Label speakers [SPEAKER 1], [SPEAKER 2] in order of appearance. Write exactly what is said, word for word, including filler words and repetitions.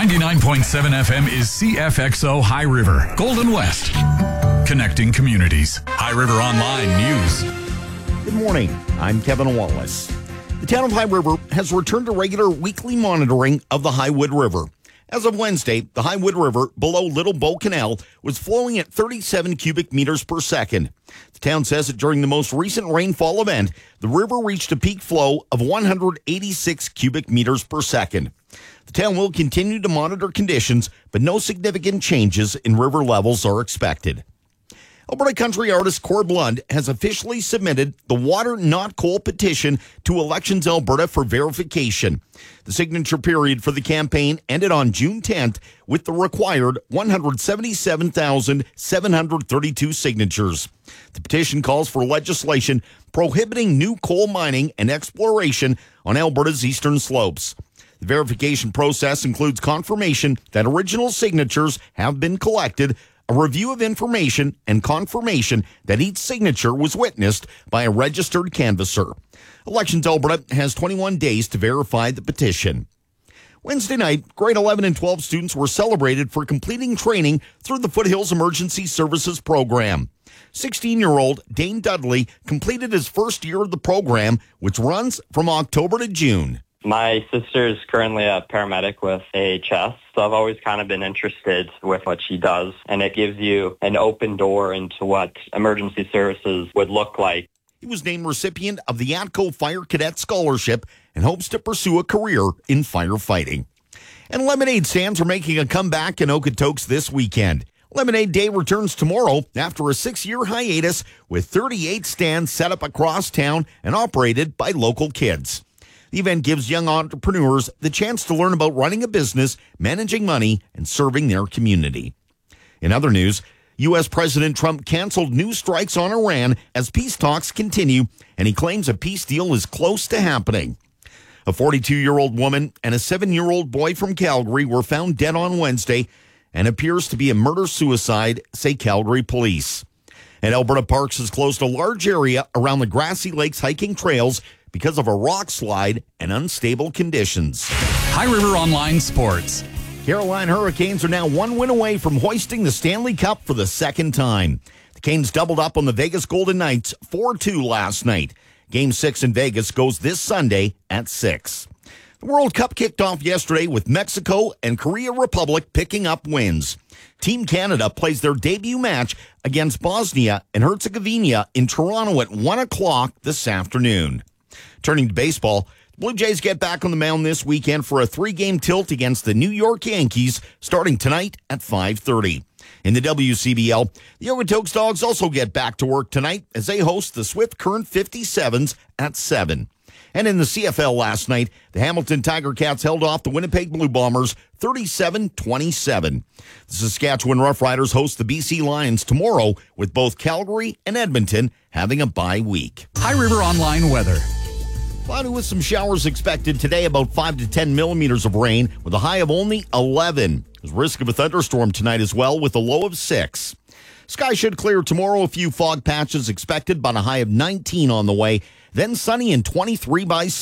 [SPEAKER 1] ninety-nine point seven F M is C F X O High River, Golden West. Connecting communities. High River Online News.
[SPEAKER 2] Good morning. I'm Kevin Wallace. The town of High River has returned to regular weekly monitoring of the Highwood River. As of Wednesday, the Highwood River below Little Bow Canal was flowing at thirty-seven cubic meters per second. The town says that during the most recent rainfall event, the river reached a peak flow of one hundred eighty-six cubic meters per second. The town will continue to monitor conditions, but no significant changes in river levels are expected. Alberta country artist Corb Lund has officially submitted the Water Not Coal petition to Elections Alberta for verification. The signature period for the campaign ended on June tenth with the required one hundred seventy-seven thousand seven hundred thirty-two signatures. The petition calls for legislation prohibiting new coal mining and exploration on Alberta's eastern slopes. The verification process includes confirmation that original signatures have been collected, a review of information, and confirmation that each signature was witnessed by a registered canvasser. Elections Alberta has twenty-one days to verify the petition. Wednesday night, grade eleven and twelve students were celebrated for completing training through the Foothills Emergency Services Program. sixteen-year-old Dane Dudley completed his first year of the program, which runs from October to June.
[SPEAKER 3] My sister is currently a paramedic with A H S, so I've always kind of been interested with what she does, and it gives you an open door into what emergency services would look like.
[SPEAKER 2] He was named recipient of the ATCO Fire Cadet Scholarship and hopes to pursue a career in firefighting. And lemonade stands are making a comeback in Okotoks this weekend. Lemonade Day returns tomorrow after a six-year hiatus with thirty-eight stands set up across town and operated by local kids. The event gives young entrepreneurs the chance to learn about running a business, managing money, and serving their community. In other news, U S President Trump canceled new strikes on Iran as peace talks continue, and he claims a peace deal is close to happening. A forty-two-year-old woman and a seven-year-old boy from Calgary were found dead on Wednesday and appears to be a murder-suicide, say Calgary police. And Alberta Parks has closed a large area around the Grassy Lakes hiking trails because of a rock slide and unstable conditions.
[SPEAKER 1] High River Online Sports.
[SPEAKER 2] Carolina Hurricanes are now one win away from hoisting the Stanley Cup for the second time. The Canes doubled up on the Vegas Golden Knights four two last night. Game six in Vegas goes this Sunday at six. The World Cup kicked off yesterday with Mexico and Korea Republic picking up wins. Team Canada plays their debut match against Bosnia and Herzegovina in Toronto at one o'clock this afternoon. Turning to baseball, the Blue Jays get back on the mound this weekend for a three-game tilt against the New York Yankees starting tonight at five thirty. In the W C B L, the Okotoks Dogs also get back to work tonight as they host the Swift Current fifty-sevens at seven. And in the C F L last night, the Hamilton Tiger Cats held off the Winnipeg Blue Bombers thirty-seven twenty-seven. The Saskatchewan Roughriders host the B C Lions tomorrow, with both Calgary and Edmonton having a bye week.
[SPEAKER 1] High River Online Weather.
[SPEAKER 2] Cloudy with some showers expected today, about five to ten millimeters of rain, with a high of only eleven. There's risk of a thunderstorm tonight as well, with a low of six. Sky should clear tomorrow, a few fog patches expected, but a high of nineteen on the way. Then sunny and twenty-three by